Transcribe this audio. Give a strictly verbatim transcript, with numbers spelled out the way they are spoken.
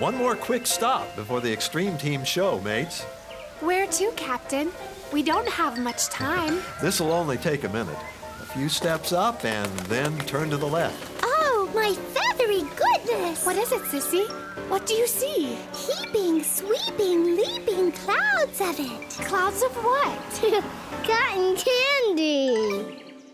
One more quick stop before the Extreme Team show, mates. Where to, Captain? We don't have much time. This'll only take a minute. A few steps up and then turn to the left. Oh, my feathery goodness! What is it, Sissy? What do you see? Heaping, sweeping, leaping clouds of it. Clouds of what? Cotton candy.